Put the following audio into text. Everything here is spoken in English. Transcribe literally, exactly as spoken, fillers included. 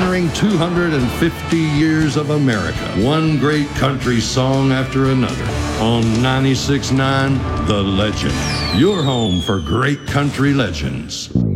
honoring two hundred fifty years of America, one great country song after another. On ninety-six point nine, The Legend, your home for great country legends.